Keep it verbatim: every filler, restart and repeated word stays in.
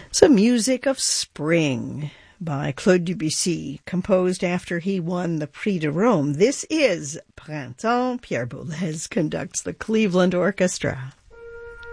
Some music of spring by Claude Debussy, composed after he won the Prix de Rome. This is Printemps. Pierre Boulez conducts the Cleveland Orchestra.